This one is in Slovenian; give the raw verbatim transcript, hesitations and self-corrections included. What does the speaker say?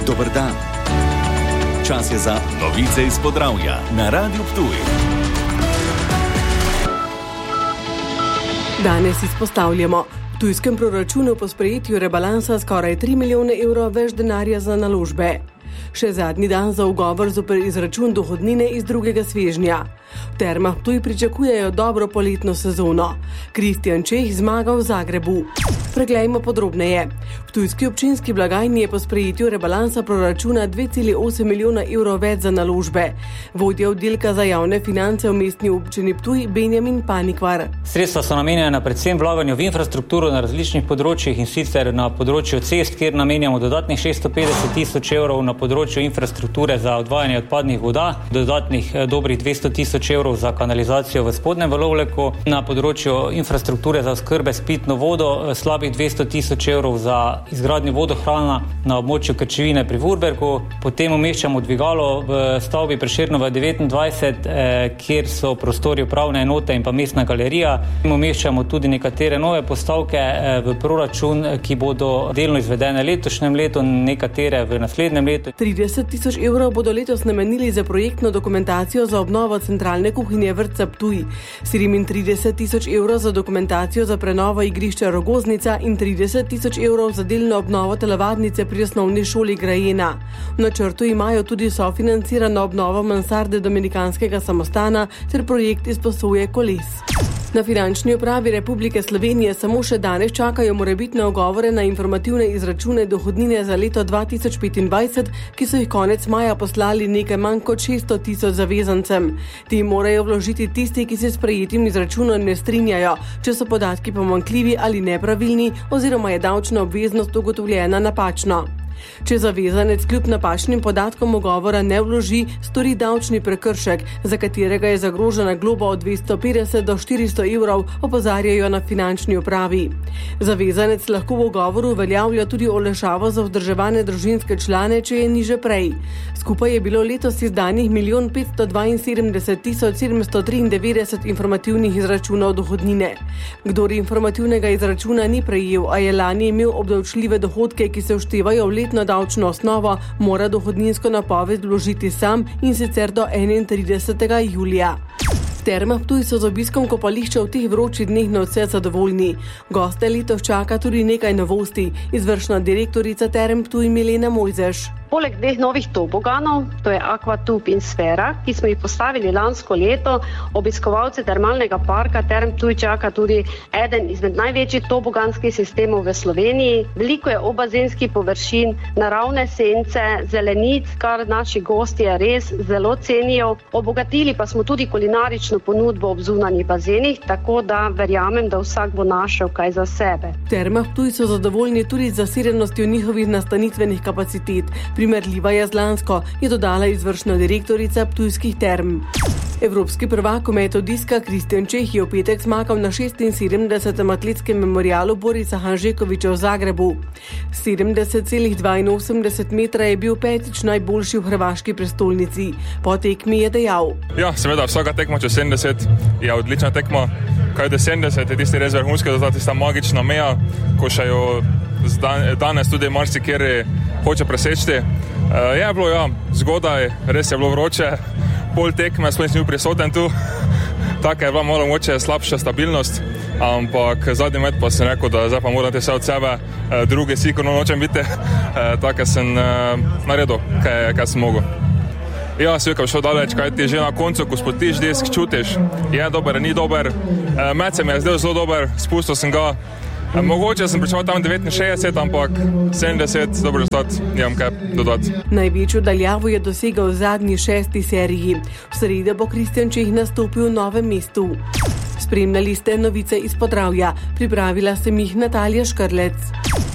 Dober dan. Čas je za novice iz Podravja na Radiu Ptuj. Danes izpostavljamo. V tujskem proračunu po sprejetju rebalansa skoraj tri milijone evrov več denarja za naložbe. Še zadnji dan za ugovor zoper izračun dohodnine iz drugega svežnja. V Termah Ptuj pričakujejo dobro poletno sezono. Kristjan Čeh zmaga v Zagrebu. Preglejmo podrobneje. V tujski občinski blagajni je po sprejetju rebalansa proračuna dve celi osem milijona evrov več za naložbe. Vodja oddelka za javne finance v mestni občini Ptuj Benjamin Panikvar. Sredstva so namenjena predvsem vlaganju v infrastrukturo na različnih področjih, in sicer na področju cest, kjer namenjamo dodatnih šeststo petdeset tisoč evrov, na področju infrastrukture za odvajanje odpadnih voda, dodatnih dobrih dvesto tisoč evrov za kanalizacijo v spodnjem valovleku, na področju infrastrukture za oskrbe s pitno vodo slabih dvesto tisoč evrov za izgradnjo vodohrana na območju Krčevine pri Vurbergu. Potem umeščamo dvigalo v stavbi Prešernova devetindvajset, eh, kjer so prostori upravne enote in pa mestna galerija. Umeščamo tudi nekatere nove postavke eh, v proračun, ki bodo delno izvedene letošnjem letu, nekatere v naslednjem letu. trideset tisoč evrov bodo letos namenili za projektno dokumentacijo za obnovo centralne kuhinje vrtca Ptuj, sedemintrideset tisoč evrov za dokumentacijo za prenovo igrišča Rogoznica in trideset tisoč evrov za delno obnovo telovadnice pri osnovni šoli Grajena. V načrtu imajo tudi sofinancirano obnovo mansarde dominikanskega samostana ter projekt izposoje koles. Na Finančni upravi Republike Slovenije samo še danes čakajo morebitne ugovore na informativne izračune dohodnine za leto dva tisoč petindvajset, ki so jih konec maja poslali nekaj manj kot šeststo tisoč zavezancem. Ti morajo vložiti tisti, ki se s sprejetim izračunom ne strinjajo, če so podatki pomanjkljivi ali nepravilni oziroma je davčna obveznost ugotovljena napačno. Če zavezanec kljub napačnim podatkom ugovora ne vloži, stori davčni prekršek, za katerega je zagrožena globa od dvesto petdeset do štiristo evrov, opozarjajo na Finančni upravi. Zavezanec lahko v ugovoru uveljavlja tudi olajšavo za vzdrževane družinske člane, če je ni že prej. Skupaj je bilo letos izdanih milijon petsto dvainsedemdeset tisoč sedemsto triindevetdeset informativnih izračunov dohodnine. Kdor informativnega izračuna ni prejel, a je lani imel obdavčljive dohodke, ki se vštevajo v letno davčno osnovo, mora dohodninsko napoved vložiti sam, in sicer do enaintridesetega julija. V Termah Ptuj so z obiskom kopališča v teh vročih dneh na vse zadovoljni. Goste letos čaka tudi nekaj novosti. Izvršna direktorica Term Ptuj Milena Mojzeš. Poleg dveh novih toboganov, to je Aquatub in Sfera, ki smo jih postavili lansko leto, obiskovalce termalnega parka Term Ptuj čaka tudi eden izmed največjih toboganskih sistemov v Sloveniji. Veliko je obazenskih površin, naravne sence, zelenic, kar naši gostje res zelo cenijo. Obogatili pa smo tudi kulinarično ponudbo ob zunanjih bazenih, tako da verjamem, da vsak bo našel kaj za sebe. V Termah Ptuj so zadovoljni tudi z zasedenostjo njihovih nastanitvenih kapacitet. Primerljiva je z lansko, je dodala izvršna direktorica Ptujskih term. Evropski prvak v metu diska Kristjan Čeh je v petek zmagal na šestinsedemdesetem atletskem memorialu Borisa Hanžekoviča v Zagrebu. sedemdeset celih dvainosemdeset metra je bil petič najboljši v hrvaški prestolnici. Po tekmi je dejal: Ja, seveda, vsaka tekma čez sedemdeset je odlična tekma. Kaj do sedemdeset je tisti res vrhunski, da je tista magična meja, ko še jo danes tudi marsikjer hoče preseči. Je bilo, ja, zgodaj, res je bilo vroče, pol tekme, sploh nisem bil prisoten tu, taka je bila malo moče slabša stabilnost, ampak zadnji met pa sem rekel, da zdaj pa moram te vse od sebe, druge sigurno nočem biti, tako sem naredil, kaj, kaj sem mogel. Ja, seveda šel daleč, kaj ti že na koncu, ko spotiš disk, čutiš, je dober, ni dober, med se mi je zdel zelo dober, spustil sem ga. Mogoče sem pričal tam devetinšestdeset, ampak sedemdeset, dobro rezultat, nimam kaj dodati. Največjo daljavo je dosegal v zadnji šesti seriji. V sredo bo Kristjan Čeh nastopil v Novem mestu. Spremljali ste novice iz Podravja. Pripravila sem jih Natalija Škrlec.